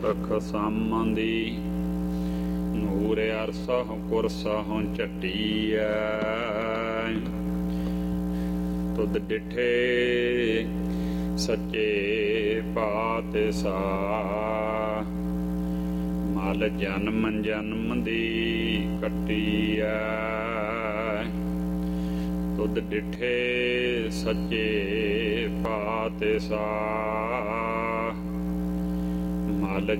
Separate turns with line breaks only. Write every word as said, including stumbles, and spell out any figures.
ਅਖ ਸਾਮੰਦੀ ਨੂਰ ਅਰਸਹੁ ਕੁਰਸਹੁ ਝਟੀਐ। ਤੁਧ ਡਿਠੇ ਸੱਚੇ ਪਾਤਸ਼ਾਹ, ਮਲ ਜਨਮ ਜਨਮ ਦੀ ਕੱਟੀਐ। ਤੁਧ ਡਿਠੇ ਸੱਚੇ ਪਾਤਸ਼ਾਹ, ਮਲ